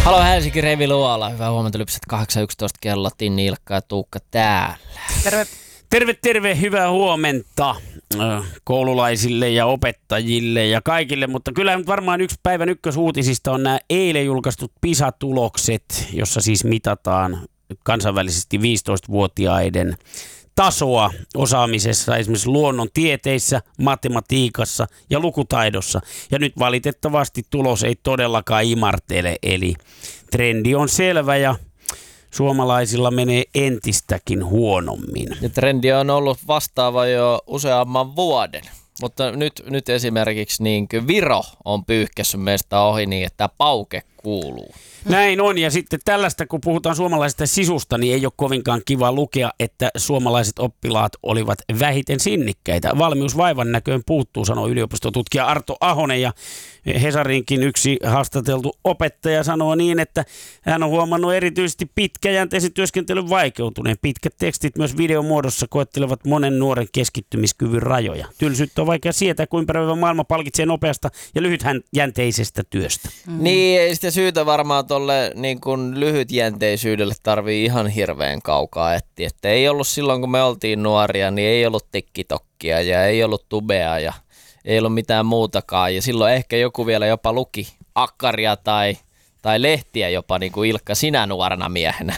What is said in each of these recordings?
Halo Helsinki, Revi Luola. Hyvää huomenta, Lypsät 8.11 kello. Tinni, Ilkka ja Tuukka täällä. Terve. Terve, hyvää huomenta koululaisille ja opettajille ja kaikille, mutta kyllä nyt varmaan yksi päivän ykkösuutisista on nämä eilen julkaistut PISA-tulokset, jossa siis mitataan kansainvälisesti 15-vuotiaiden tasoa osaamisessa, esimerkiksi luonnontieteissä, matematiikassa ja lukutaidossa. Ja nyt valitettavasti tulos ei todellakaan imartele, eli trendi on selvä ja suomalaisilla menee entistäkin huonommin. Ja trendi on ollut vastaava jo useamman vuoden, mutta nyt esimerkiksi niin Viro on pyyhkässyt meistä ohi niin, että pauke kuuluu. Näin on, ja sitten tällaista, kun puhutaan suomalaisesta sisusta, niin ei ole kovinkaan kiva lukea, että suomalaiset oppilaat olivat vähiten sinnikkäitä. Valmius vaivan näköön puuttuu, sanoo yliopistotutkija Arto Ahonen, ja Hesarinkin yksi haastateltu opettaja sanoo niin, että hän on huomannut erityisesti pitkäjänteisen työskentelyn vaikeutuneen. Pitkät tekstit myös videomuodossa koettelevat monen nuoren keskittymiskyvyn rajoja. Tylsyyttä on vaikea sietää, kun ympäröivä maailma palkitsee nopeasta ja lyhytjänteisestä työstä. Niin, ei sitä syytä varmaan tolle niin kuin lyhytjänteisyydelle tarvii ihan hirveän kaukaa etsiä. Että ei ollut silloin, kun me oltiin nuoria, niin ei ollut TikTokia ja ei ollut tubea ja ei ollut mitään muutakaan. Ja silloin ehkä joku vielä jopa luki akkaria tai lehtiä jopa, niin kuin Ilkka, sinä nuorena miehenä.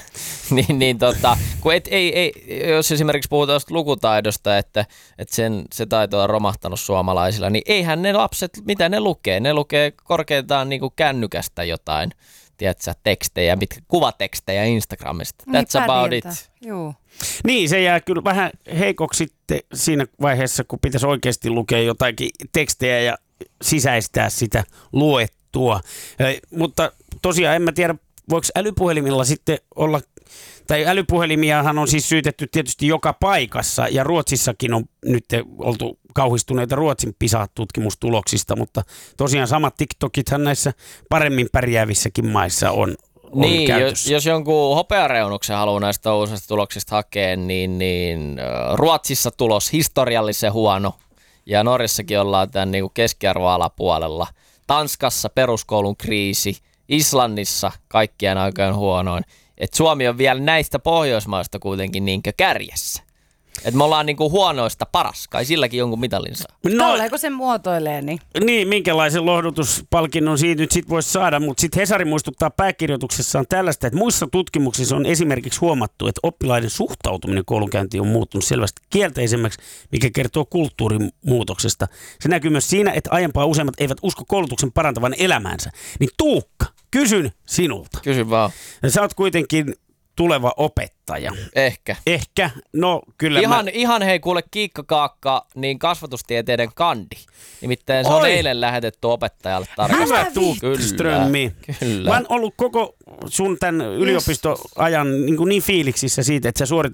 Kun jos esimerkiksi puhutaan lukutaidosta, että se taito on romahtanut suomalaisilla, niin eihän ne lapset, mitä ne lukee? Ne lukee korkeintaan niin kuin kännykästä jotain, tiedätkö, tekstejä, kuvatekstejä Instagramista. That's about it. Juu. Niin, se jää kyllä vähän heikoksi sitten siinä vaiheessa, kun pitäisi oikeasti lukea jotakin tekstejä ja sisäistää sitä luettua. Mutta tosiaan en mä tiedä, voiko älypuhelimilla sitten olla, tai älypuhelimiahan on siis syytetty tietysti joka paikassa, ja Ruotsissakin on nyt oltu kauhistuneita Ruotsin PISA-tutkimustuloksista, mutta tosiaan samat TikTokithan näissä paremmin pärjäävissäkin maissa on niin, käytössä. jos jonkun hopeareunuksen haluaa näistä uusista tuloksista hakea, niin Ruotsissa tulos historiallisen huono, ja Norjassakin ollaan tämän niin kuin keskiarvoalapuolella. Tanskassa peruskoulun kriisi, Islannissa kaikkien aikojen huonoin. Et Suomi on vielä näistä Pohjoismaista kuitenkin niinkö kärjessä. Et me ollaan niinku huonoista paras, kai silläkin jonkun mitalin saa. Tolleeko se muotoilee, niin? Niin, minkälaisen lohdutuspalkinnon siitä nyt voisi saada, mutta sitten Hesari muistuttaa pääkirjoituksessaan tällaista, että muissa tutkimuksissa on esimerkiksi huomattu, että oppilaiden suhtautuminen koulunkäyntiin on muuttunut selvästi kielteisemmäksi, mikä kertoo kulttuurin muutoksesta. Se näkyy myös siinä, että aiempaa useimmat eivät usko koulutuksen parantavan elämäänsä. Niin Tuukka, kysyn sinulta. Kysy vaan. Sä oot kuitenkin tuleva opettaja. Ehkä. No kyllä Ihan hei kuule kiikkakaakka, niin kasvatustieteiden kandi. Nimittäin se on eilen lähetetty opettajalle tarkasti. Hyvä Tuukströmmi. Kyllä. Mä oon ollut koko sun tämän yliopistoajan niin fiiliksissä siitä, että sä suoritat